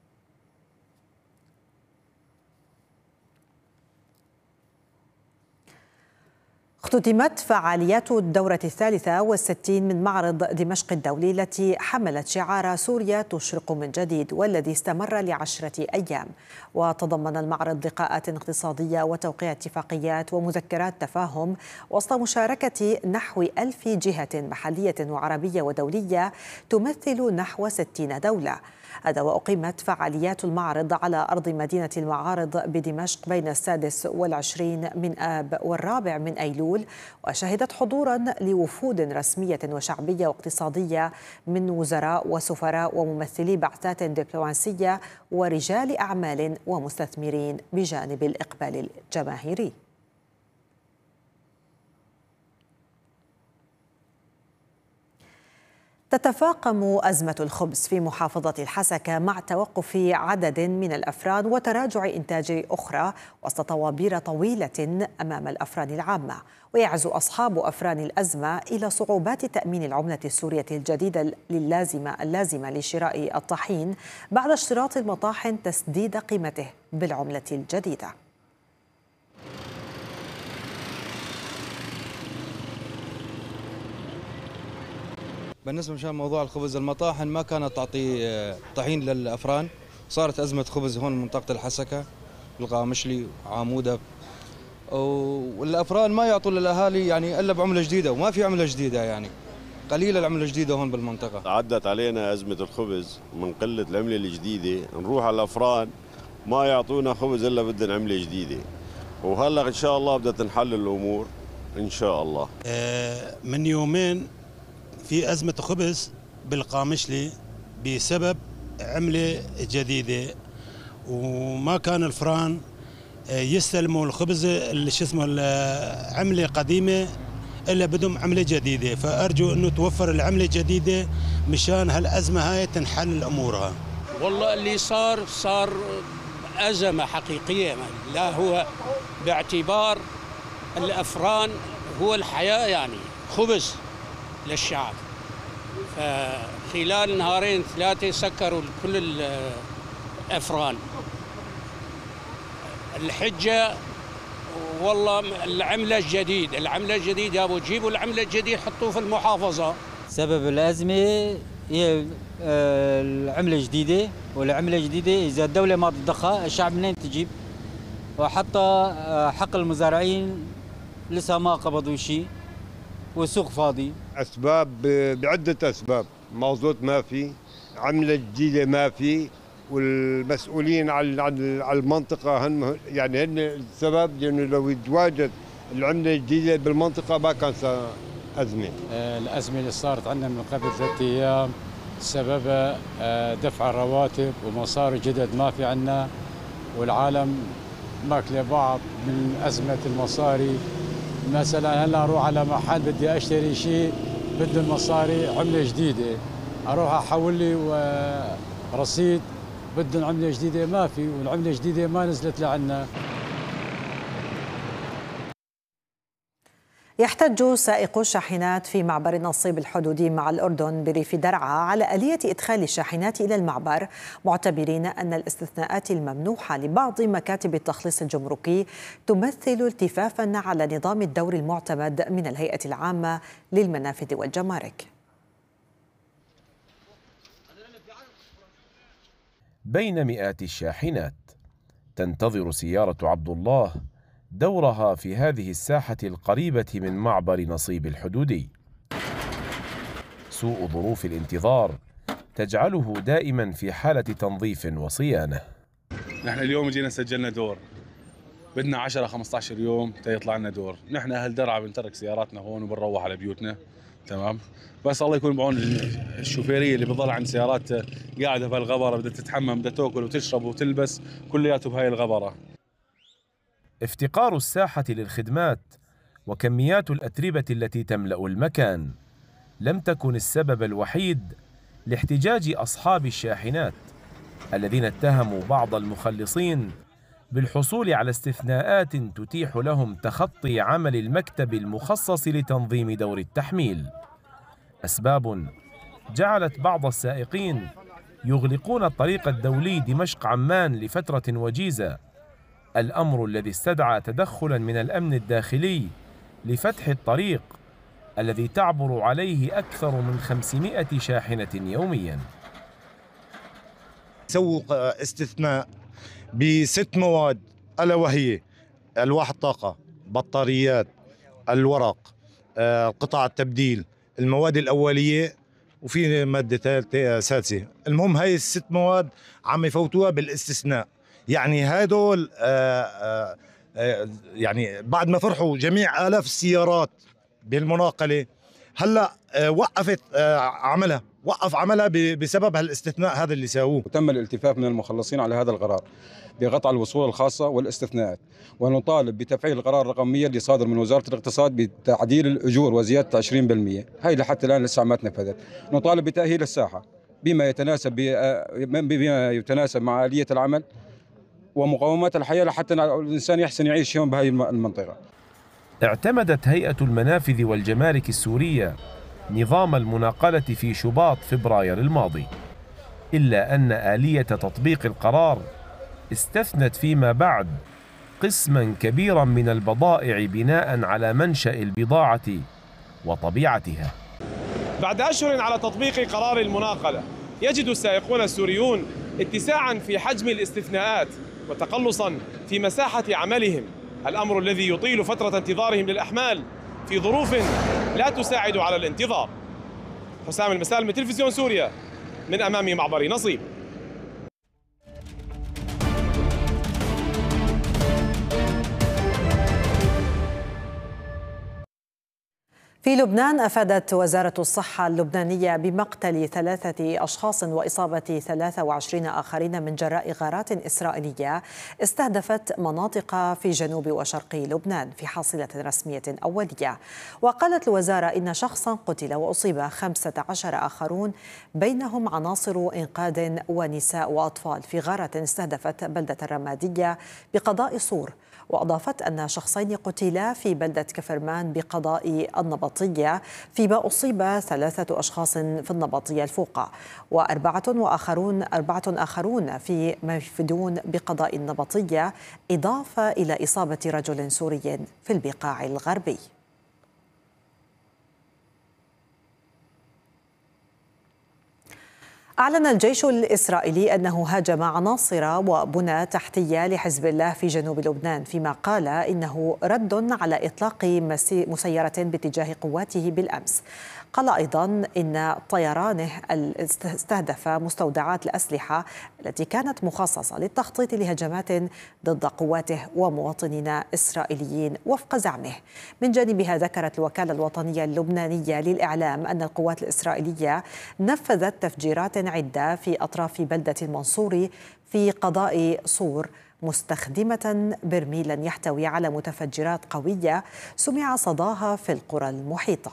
اختتمت فعاليات الدورة الثالثة والستين من معرض دمشق الدولي التي حملت شعار سوريا تشرق من جديد والذي استمر لعشرة أيام. وتضمن المعرض لقاءات اقتصادية وتوقيع اتفاقيات ومذكرات تفاهم وسط مشاركة نحو ألف جهة محلية وعربية ودولية تمثل نحو ستين دولة. هذا وأقيمت فعاليات المعرض على أرض مدينة المعارض بدمشق بين السادس والعشرين من آب والرابع من أيلول، وشهدت حضورا لوفود رسمية وشعبية واقتصادية من وزراء وسفراء وممثلي بعثات دبلوماسية ورجال أعمال ومستثمرين بجانب الإقبال الجماهيري. تتفاقم أزمة الخبز في محافظة الحسكة مع توقف عدد من الأفران وتراجع إنتاج أخرى وسط طوابير طويلة أمام الأفران العامة. ويعزو أصحاب أفران الأزمة إلى صعوبات تأمين العملة السورية الجديدة اللازمة اللازمة لشراء الطحين بعد اشتراط المطاحن تسديد قيمته بالعملة الجديدة.
بالنسبة مشان موضوع الخبز، المطاحن ما كانت تعطي طحين للأفران، صارت أزمة خبز هون منطقة الحسكة القامشلي عامودة، والأفران ما يعطوا للأهالي يعني إلا بعملة جديدة، وما في عملة جديدة، يعني قليلة العملة الجديدة هون بالمنطقة.
عدت علينا أزمة الخبز من قلة العملة الجديدة، نروح على الأفران ما يعطونا خبز إلا بدنا عملة جديدة، وهلا إن شاء الله بدها تنحل الأمور إن شاء الله.
من يومين في أزمة خبز بالقامشلي بسبب عملة جديدة، وما كان الفران يستلموا الخبز اللي شو اسمه العملة قديمة إلا بدهم عملة جديدة، فأرجو إنه توفر العملة الجديدة مشان هالأزمة هاي تنحل أمورها.
والله اللي صار صار أزمة حقيقية، لا هو باعتبار الأفران هو الحياة، يعني خبز للشعب. فخلال نهارين ثلاثة سكروا كل الأفران. الحجة والله العملة الجديد العملة الجديد يابو جيبوا العملة الجديد حطوه في المحافظة.
سبب الأزمة هي العملة الجديدة، والعملة الجديدة إذا الدولة ما تضخها الشعب منين تجيب؟ وحتى حق المزارعين لسه ما قبضوا شيء والسوق فاضي.
أسباب بعدة أسباب، مازوت ما في، عملة جديدة ما في، والمسؤولين عن على المنطقة هن يعني هن السبب، لأنه لو يتواجد العملة الجديدة بالمنطقة ما كان أزمة.
الأزمة اللي صارت عندنا من قبل ثلاثة أيام سببها دفع الرواتب ومصاري جدد ما في عندنا، والعالم ماكله بعض من أزمة المصاري. مثلا هلا اروح على محل بدي اشتري شيء بده المصاري عمله جديده، اروح احول لي رصيد بدهم عمله جديده ما في، والعمله الجديده ما نزلت لعنا.
يحتج سائقو الشاحنات في معبر نصيب الحدودي مع الأردن بريف درعا على آلية إدخال الشاحنات إلى المعبر، معتبرين أن الاستثناءات الممنوحة لبعض مكاتب التخليص الجمركي تمثل التفافاً على نظام الدور المعتمد من الهيئة العامة للمنافذ والجمارك.
بين مئات الشاحنات تنتظر سيارة عبد الله دورها في هذه الساحة القريبة من معبر نصيب الحدودي. سوء ظروف الانتظار تجعله دائما في حالة تنظيف وصيانة.
نحن اليوم جينا سجلنا دور بدنا عشرة خمسة عشر يوم تيطلع لنا دور. نحن اهل درعا بنترك سياراتنا هون وبنروح على بيوتنا، تمام. بس الله يكون بعون الشوفيريه اللي بتضل عند سيارات قاعده بهالغبره، بدها تتحمم، بدها تاكل وتشرب وتلبس، كلياته بهاي الغبره.
افتقار الساحه للخدمات وكميات الاتربه التي تملا المكان لم تكن السبب الوحيد لاحتجاج اصحاب الشاحنات الذين اتهموا بعض المخلصين بالحصول على استثناءات تتيح لهم تخطي عمل المكتب المخصص لتنظيم دور التحميل. أسباب جعلت بعض السائقين يغلقون الطريق الدولي دمشق عمان لفترة وجيزة، الأمر الذي استدعى تدخلا من الأمن الداخلي لفتح الطريق الذي تعبر عليه أكثر من خمسمائة شاحنة يوميا.
سووا استثناء بست مواد ألا وهي ألواح الطاقة، بطاريات، الورق، قطع التبديل، المواد الأولية، وفي مادة ثالثة سادسة. المهم هاي الست مواد عم يفوتوها بالاستثناء. يعني هدول يعني بعد ما فرحوا جميع آلاف السيارات بالمناقلة، هلا وقفت عملها وقف عملها بسبب هالاستثناء هذا اللي ساووه.
وتم الالتفاف من المخلصين على هذا القرار بقطع الوصول الخاصة والاستثناءات، ونطالب بتفعيل القرار رقم مئة اللي صادر من وزارة الاقتصاد بتعديل الأجور وزيادة عشرين بالمئة. هاي لحتى الآن لسه ما تنفذت. نطالب بتأهيل الساحة بما يتناسب بما يتناسب مع آلية العمل ومقومات الحياة لحتى الإنسان يحسن يعيش يوم بهاي المنطقة.
اعتمدت هيئة المنافذ والجمارك السورية نظام المناقلة في شباط فبراير الماضي، إلا أن آلية تطبيق القرار استثنت فيما بعد قسما كبيرا من البضائع بناء على منشأ البضاعة وطبيعتها.
بعد أشهر على تطبيق قرار المناقلة، يجد السائقون السوريون اتساعا في حجم الاستثناءات وتقلصا في مساحة عملهم، الأمر الذي يطيل فترة انتظارهم للأحمال في ظروف لا تساعد على الانتظار. حسام المسال من تلفزيون سوريا من أمام معبر نصيب.
في لبنان أفادت وزارة الصحة اللبنانية بمقتل ثلاثة أشخاص وإصابة ثلاثة وعشرين آخرين من جراء غارات إسرائيلية استهدفت مناطق في جنوب وشرق لبنان في حاصلة رسمية أولية. وقالت الوزارة إن شخصا قتل وأصيب خمسة عشر آخرون بينهم عناصر إنقاذ ونساء وأطفال في غارة استهدفت بلدة الرمادية بقضاء صور. وأضافت أن شخصين قتلا في بلدة كفرمان بقضاء النبطية، فيما أصيب ثلاثة أشخاص في النبطية الفوقى وأربعة وآخرون أربعة آخرون في مفدون بقضاء النبطية، إضافة إلى إصابة رجل سوري في البقاع الغربي. أعلن الجيش الإسرائيلي أنه هاجم عناصر وبنى تحتية لحزب الله في جنوب لبنان، فيما قال إنه رد على إطلاق مسيرة باتجاه قواته بالأمس. قال أيضا إن طيرانه استهدف مستودعات الأسلحة التي كانت مخصصة للتخطيط لهجمات ضد قواته ومواطنين إسرائيليين وفق زعمه. من جانبها ذكرت الوكالة الوطنية اللبنانية للإعلام أن القوات الإسرائيلية نفذت تفجيرات عدة في أطراف بلدة المنصوري في قضاء صور، مستخدمة برميلا يحتوي على متفجرات قوية سمع صداها في القرى المحيطة.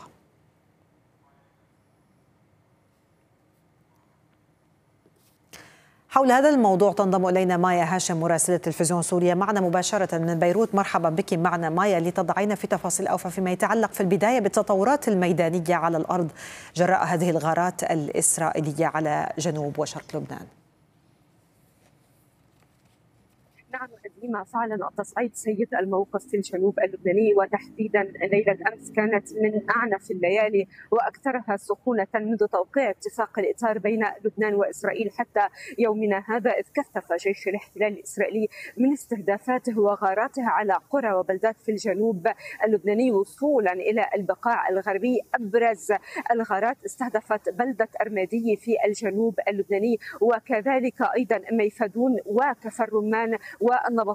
حول هذا الموضوع تنضم إلينا مايا هاشم مراسلة تلفزيون سوريا معنا مباشرة من بيروت. مرحبا بك معنا مايا، لتضعين في تفاصيل أوفى فيما يتعلق في البداية بالتطورات الميدانية على الأرض جراء هذه الغارات الإسرائيلية على جنوب وشرق لبنان.
نعم ديما، فعلا التصعيد سيد الموقف في الجنوب اللبناني، وتحديدا ليلة أمس كانت من أعنف الليالي وأكثرها سخونة منذ توقيع اتفاق الإطار بين لبنان وإسرائيل حتى يومنا هذا، إذ كثف جيش الاحتلال الإسرائيلي من استهدافاته وغاراته على قرى وبلدات في الجنوب اللبناني وصولا إلى البقاع الغربي. أبرز الغارات استهدفت بلدة أرمادية في الجنوب اللبناني، وكذلك أيضا ميفدون وكفر رمان والنبطية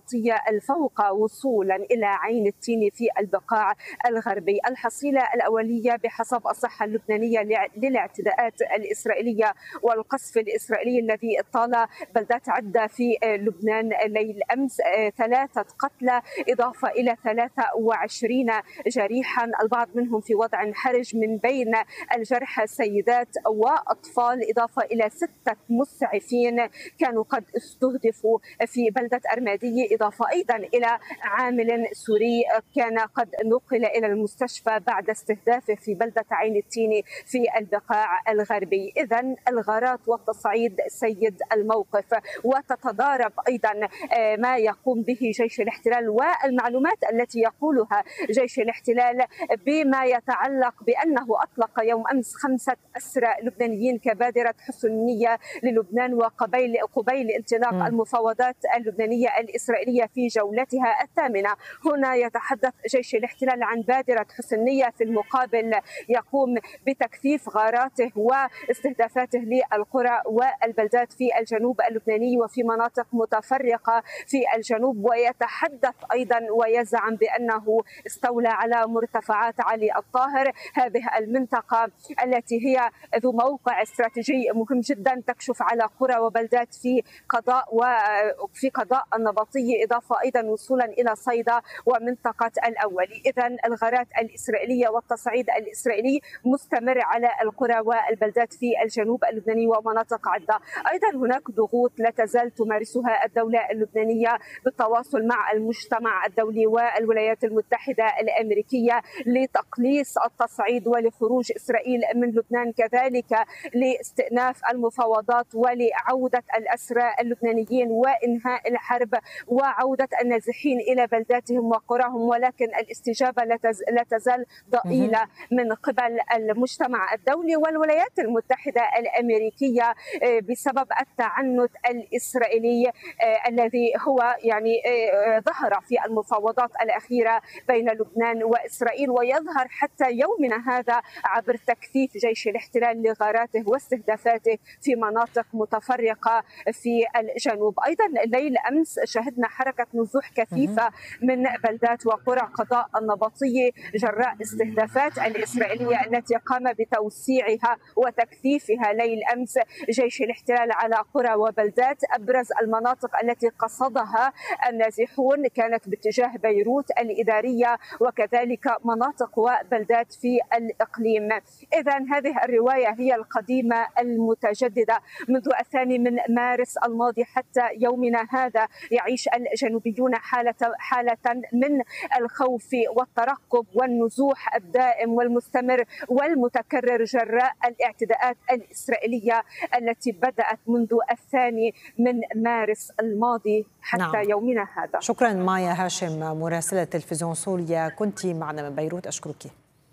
النبطية الفوق وصولا إلى عين التين في البقاع الغربي. الحصيلة الأولية بحسب الصحة اللبنانية للاعتداءات الإسرائيلية والقصف الإسرائيلي الذي طال بلدات عدة في لبنان ليل أمس ثلاثة قتلى إضافة إلى ثلاثة وعشرين جريحا، البعض منهم في وضع حرج، من بين الجرحى سيدات وأطفال، إضافة إلى ستة مسعفين كانوا قد استهدفوا في بلدة أرمادية، إضافة أيضا إلى عامل سوري كان قد نقل إلى المستشفى بعد استهدافه في بلدة عين التين في البقاع الغربي. إذن الغارات والتصعيد سيد الموقف، وتتضارب أيضا ما يقوم به جيش الاحتلال والمعلومات التي يقولها جيش الاحتلال بما يتعلق بأنه أطلق يوم أمس خمسة أسرى لبنانيين كبادرة حسن نية للبنان وقبيل قبيل انطلاق م. المفاوضات اللبنانية الإسرائيلية في جولتها الثامنة. هنا يتحدث جيش الاحتلال عن بادرة حسن نية، في المقابل يقوم بتكثيف غاراته واستهدافاته للقرى والبلدات في الجنوب اللبناني وفي مناطق متفرقة في الجنوب، ويتحدث أيضا ويزعم بأنه استولى على مرتفعات علي الطاهر، هذه المنطقة التي هي ذو موقع استراتيجي مهم جدا تكشف على قرى وبلدات في قضاء وفي قضاء النبطية، إضافة أيضا وصولا إلى صيدا ومنطقة الأولي. إذن الغارات الإسرائيلية والتصعيد الإسرائيلي مستمر على القرى والبلدات في الجنوب اللبناني ومناطق عدة. أيضا هناك ضغوط لا تزال تمارسها الدولة اللبنانية بالتواصل مع المجتمع الدولي والولايات المتحدة الأمريكية لتقليص التصعيد ولخروج إسرائيل من لبنان، كذلك لاستئناف المفاوضات ولعودة الأسرى اللبنانيين وإنهاء الحرب وعودة النازحين إلى بلداتهم وقراهم، ولكن الاستجابة لا تزال ضئيلة من قبل المجتمع الدولي والولايات المتحدة الأمريكية بسبب التعنت الإسرائيلي الذي هو يعني ظهر في المفاوضات الأخيرة بين لبنان وإسرائيل، ويظهر حتى يومنا هذا عبر تكثيف جيش الاحتلال لغاراته واستهدافاته في مناطق متفرقة في الجنوب. أيضا ليل أمس شهدنا حركة نزوح كثيفة من بلدات وقرى قضاء النبطية جراء استهدافات الإسرائيلية التي قام بتوسيعها وتكثيفها ليل أمس جيش الاحتلال على قرى وبلدات. أبرز المناطق التي قصدها النازحون كانت باتجاه بيروت الإدارية وكذلك مناطق وبلدات في الإقليم. إذن هذه الرواية هي القديمة المتجددة منذ الثاني من مارس الماضي حتى يومنا هذا. يعيش الجنوبيون حالة حالة من الخوف والترقب والنزوح الدائم والمستمر والمتكرر جراء الاعتداءات الإسرائيلية التي بدأت منذ الثاني من مارس الماضي حتى نعم. يومنا هذا.
شكرا مايا هاشم مراسلة تلفزيون سوريا، كنت معنا من بيروت، أشكرك.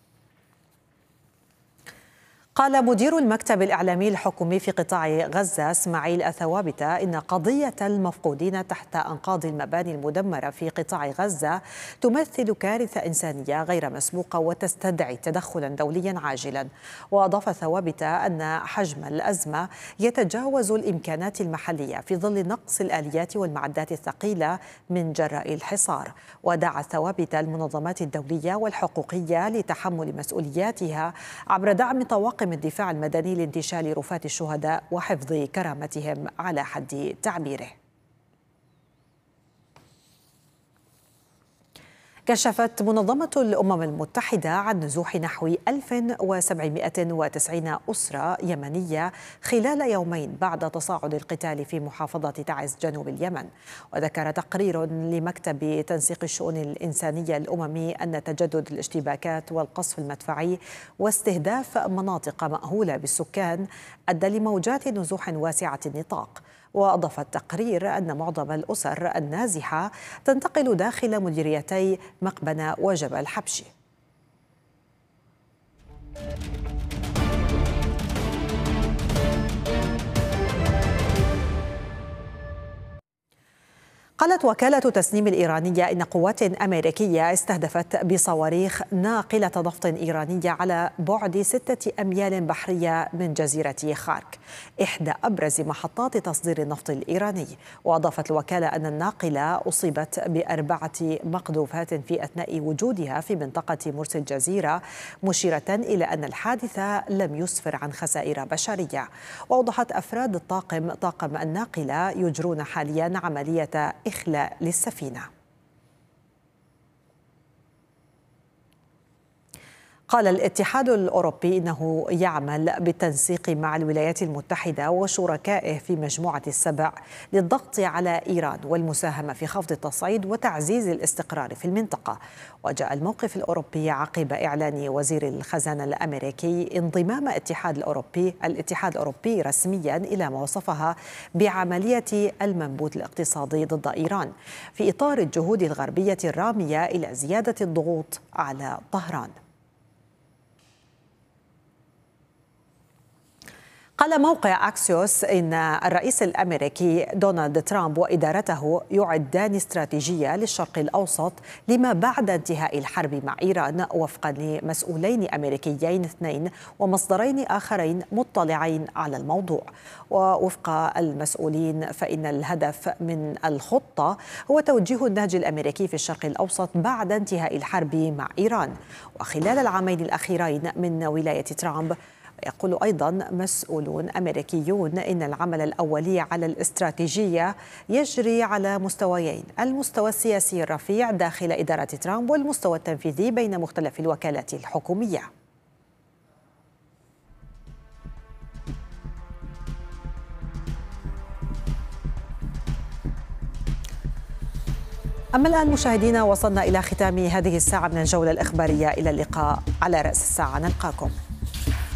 قال مدير المكتب الإعلامي الحكومي في قطاع غزة اسماعيل الثوابتة إن قضية المفقودين تحت أنقاض المباني المدمرة في قطاع غزة تمثل كارثة إنسانية غير مسبوقة وتستدعي تدخلا دوليا عاجلا. وأضاف الثوابتة أن حجم الأزمة يتجاوز الإمكانات المحلية في ظل نقص الآليات والمعدات الثقيلة من جراء الحصار. ودعا الثوابتة المنظمات الدولية والحقوقية لتحمل مسؤولياتها عبر دعم طواقم الدفاع المدني لانتشال رفات الشهداء وحفظ كرامتهم على حد تعبيره. كشفت منظمة الأمم المتحدة عن نزوح نحو ألف وسبعمائة وتسعين أسرة يمنية خلال يومين بعد تصاعد القتال في محافظة تعز جنوب اليمن. وذكر تقرير لمكتب تنسيق الشؤون الإنسانية الأممي أن تجدد الاشتباكات والقصف المدفعي واستهداف مناطق مأهولة بالسكان أدى لموجات نزوح واسعة النطاق. وأضاف التقرير أن معظم الأسر النازحة تنتقل داخل مديريتي مقبنة وجبل حبشي. قالت وكالة تسنيم الإيرانية إن قوات أمريكية استهدفت بصواريخ ناقلة نفط إيرانية على بعد ستة أميال بحرية من جزيرة خارك، إحدى أبرز محطات تصدير النفط الإيراني. وأضافت الوكالة أن الناقلة أصيبت بأربعة مقذوفات في أثناء وجودها في منطقة مرسى الجزيرة، مشيرة إلى أن الحادث لم يسفر عن خسائر بشرية. وأوضحت أفراد الطاقم طاقم الناقلة يجرون حاليا عملية إخلاء للسفينة. قال الاتحاد الأوروبي إنه يعمل بالتنسيق مع الولايات المتحدة وشركائه في مجموعة السبع للضغط على إيران والمساهمة في خفض التصعيد وتعزيز الاستقرار في المنطقة. وجاء الموقف الأوروبي عقب إعلان وزير الخزانة الأمريكي انضمام الاتحاد الأوروبي الاتحاد الأوروبي رسميا إلى ما وصفها بعملية المنبوذ الاقتصادي ضد إيران في إطار الجهود الغربية الرامية إلى زيادة الضغوط على طهران. قال موقع أكسيوس إن الرئيس الأمريكي دونالد ترامب وإدارته يعدان استراتيجية للشرق الأوسط لما بعد انتهاء الحرب مع إيران، وفقا لمسؤولين أمريكيين اثنين ومصدرين آخرين مطلعين على الموضوع. ووفق المسؤولين فإن الهدف من الخطة هو توجيه النهج الأمريكي في الشرق الأوسط بعد انتهاء الحرب مع إيران. وخلال العامين الأخيرين من ولاية ترامب، يقول أيضا مسؤولون أمريكيون إن العمل الأولي على الاستراتيجية يجري على مستويين: المستوى السياسي الرفيع داخل إدارة ترامب والمستوى التنفيذي بين مختلف الوكالات الحكومية. أما الآن مشاهدينا، وصلنا إلى ختام هذه الساعة من الجولة الإخبارية. إلى اللقاء على رأس الساعة، نلقاكم.